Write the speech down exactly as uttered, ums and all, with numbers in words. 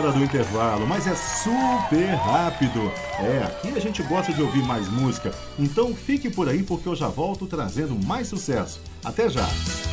hora do intervalo, mas é super rápido. É, aqui a gente gosta de ouvir mais música, então fique por aí porque eu já volto trazendo mais sucesso. Até já!